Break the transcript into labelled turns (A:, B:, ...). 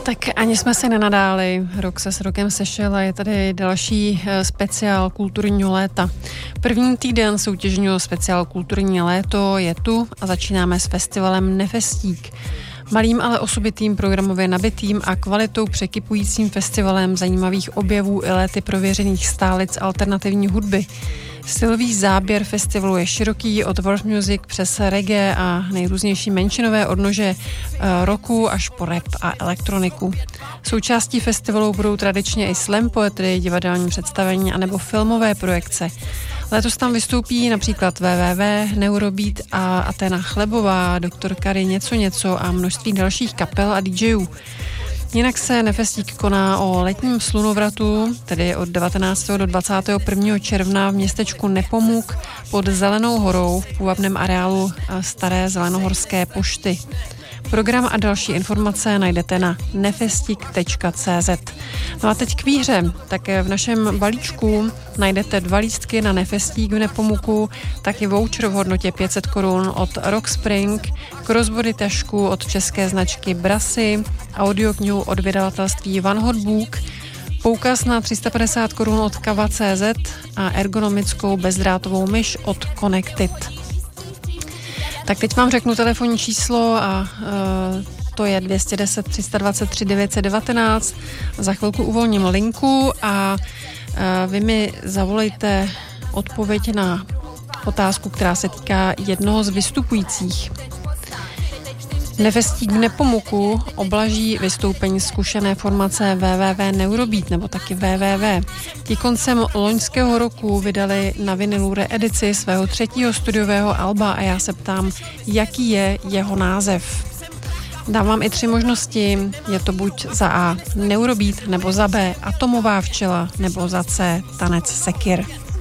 A: Tak ani jsme se nenadáli, rok se s rokem sešel a je tady další speciál kulturního léta. První týden soutěžního speciál kulturní léto je tu a začínáme s festivalem Nefestík. Malým, ale osobitým, programově nabitým a kvalitou překypujícím festivalem zajímavých objevů i léty prověřených stálic alternativní hudby. Stylový záběr festivalu je široký, od world music přes reggae a nejrůznější menšinové odnože rocku až po rap a elektroniku. Součástí festivalu budou tradičně i slam poetry, divadelní představení anebo filmové projekce. Letos tam vystoupí například WWW, Neurobeat a Athena Chlebová, Dr. Kary něco a množství dalších kapel a DJů. Jinak se Nefestík koná o letním slunovratu, tedy od 19. do 21. června v městečku Nepomuk pod Zelenou horou v půvabném areálu staré zelenohorské pošty. Program a další informace najdete na nefestik.cz. No a teď k výhře. Tak v našem balíčku najdete 2 lístky na Nefestík v Nepomuku, taky voucher v hodnotě 500 korun od Rock Spring, crossbody tašku od české značky Brasy, audioknihu od vydavatelství One Hot Book, poukaz na 350 korun od Kava.cz a ergonomickou bezdrátovou myš od Connected. Tak teď vám řeknu telefonní číslo a to je 210 323 919. Za chvilku uvolním linku a vy mi zavolejte odpověď na otázku, která se týká jednoho z vystupujících. Nefestík v Nepomuku oblaží vystoupení zkušené formace WWW Neurobeat nebo taky WWW. Ti koncem loňského roku vydali na vinilu reedici svého 3. studiového alba a já se ptám, jaký je jeho název. Dám vám i 3 možnosti, je to buď za A Neurobeat, nebo za B Atomová včela, nebo za C Tanec sekir.